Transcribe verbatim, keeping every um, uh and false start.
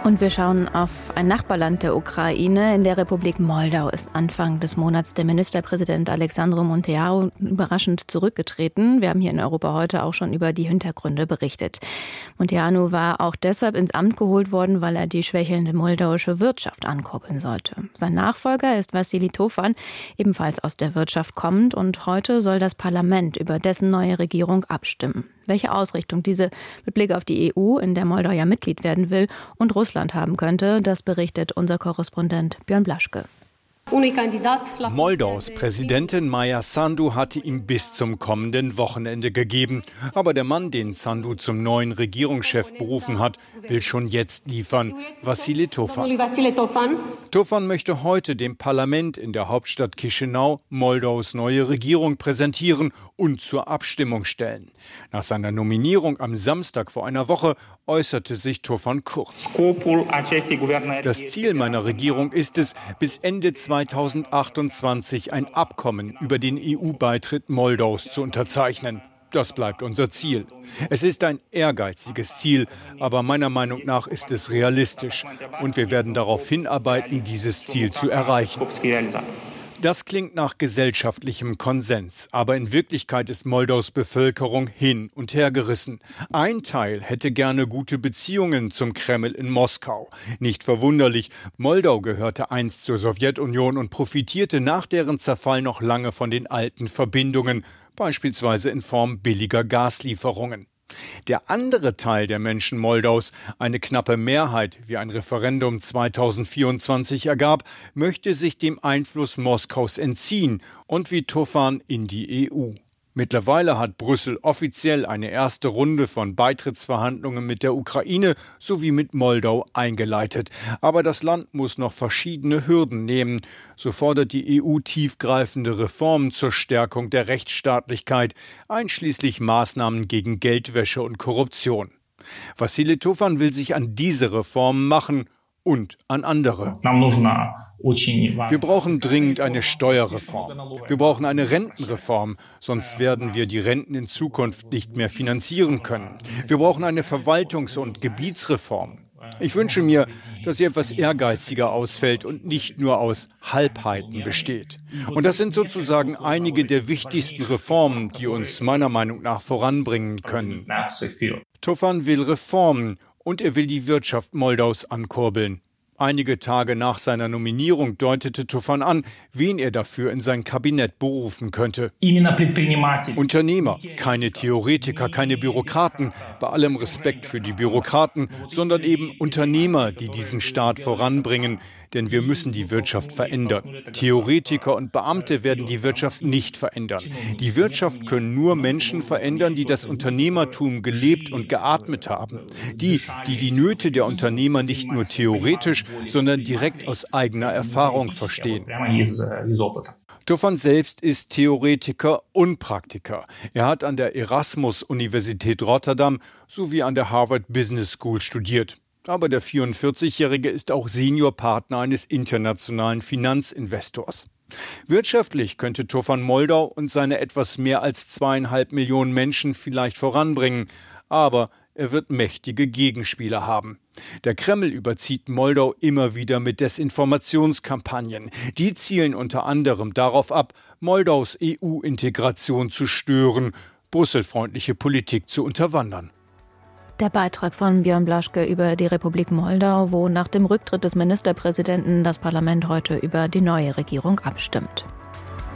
Und wir schauen auf ein Nachbarland der Ukraine. In der Republik Moldau ist Anfang des Monats der Ministerpräsident Alexandru Munteanu überraschend zurückgetreten. Wir haben hier in Europa heute auch schon über die Hintergründe berichtet. Munteanu war auch deshalb ins Amt geholt worden, weil er die schwächelnde moldauische Wirtschaft ankurbeln sollte. Sein Nachfolger ist Vassili Tofan, ebenfalls aus der Wirtschaft kommend. Und heute soll das Parlament über dessen neue Regierung abstimmen. Welche Ausrichtung diese mit Blick auf die E U, in der Moldau ja Mitglied werden will, und Russland haben könnte, das berichtet unser Korrespondent Björn Blaschke. Moldaus Präsidentin Maia Sandu hatte ihm bis zum kommenden Wochenende gegeben. Aber der Mann, den Sandu zum neuen Regierungschef berufen hat, will schon jetzt liefern. Vassili Tofan. Tofan möchte heute dem Parlament in der Hauptstadt Chișinău Moldaus neue Regierung präsentieren und zur Abstimmung stellen. Nach seiner Nominierung am Samstag vor einer Woche äußerte sich Tofan kurz. Das Ziel meiner Regierung ist es, bis Ende zweitausendachtundzwanzig ein Abkommen über den E U-Beitritt Moldaus zu unterzeichnen. Das bleibt unser Ziel. Es ist ein ehrgeiziges Ziel, aber meiner Meinung nach ist es realistisch. Und wir werden darauf hinarbeiten, dieses Ziel zu erreichen. Das klingt nach gesellschaftlichem Konsens, aber in Wirklichkeit ist Moldaus Bevölkerung hin und her gerissen. Ein Teil hätte gerne gute Beziehungen zum Kreml in Moskau. Nicht verwunderlich, Moldau gehörte einst zur Sowjetunion und profitierte nach deren Zerfall noch lange von den alten Verbindungen, beispielsweise in Form billiger Gaslieferungen. Der andere Teil der Menschen Moldaus, eine knappe Mehrheit, wie ein Referendum zweitausendvierundzwanzig ergab, möchte sich dem Einfluss Moskaus entziehen und wie Tofan in die E U. Mittlerweile hat Brüssel offiziell eine erste Runde von Beitrittsverhandlungen mit der Ukraine sowie mit Moldau eingeleitet. Aber das Land muss noch verschiedene Hürden nehmen. So fordert die E U tiefgreifende Reformen zur Stärkung der Rechtsstaatlichkeit, einschließlich Maßnahmen gegen Geldwäsche und Korruption. Vassili Tofan will sich an diese Reformen machen und an andere. Wir brauchen dringend eine Steuerreform. Wir brauchen eine Rentenreform, sonst werden wir die Renten in Zukunft nicht mehr finanzieren können. Wir brauchen eine Verwaltungs- und Gebietsreform. Ich wünsche mir, dass sie etwas ehrgeiziger ausfällt und nicht nur aus Halbheiten besteht. Und das sind sozusagen einige der wichtigsten Reformen, die uns meiner Meinung nach voranbringen können. Tofan will Reformen und er will die Wirtschaft Moldaus ankurbeln. Einige Tage nach seiner Nominierung deutete Tofan an, wen er dafür in sein Kabinett berufen könnte. Unternehmer, keine Theoretiker, keine Bürokraten, bei allem Respekt für die Bürokraten, sondern eben Unternehmer, die diesen Staat voranbringen. Denn wir müssen die Wirtschaft verändern. Theoretiker und Beamte werden die Wirtschaft nicht verändern. Die Wirtschaft können nur Menschen verändern, die das Unternehmertum gelebt und geatmet haben. Die, die die Nöte der Unternehmer nicht nur theoretisch, sondern direkt aus eigener Erfahrung verstehen. Tofan selbst ist Theoretiker und Praktiker. Er hat an der Erasmus-Universität Rotterdam sowie an der Harvard Business School studiert. Aber der vierundvierzigjährige ist auch Seniorpartner eines internationalen Finanzinvestors. Wirtschaftlich könnte Tofan Moldau und seine etwas mehr als zweieinhalb Millionen Menschen vielleicht voranbringen. Aber er wird mächtige Gegenspieler haben. Der Kreml überzieht Moldau immer wieder mit Desinformationskampagnen. Die zielen unter anderem darauf ab, Moldaus E U-Integration zu stören, brüsselfreundliche Politik zu unterwandern. Der Beitrag von Björn Blaschke über die Republik Moldau, wo nach dem Rücktritt des Ministerpräsidenten das Parlament heute über die neue Regierung abstimmt.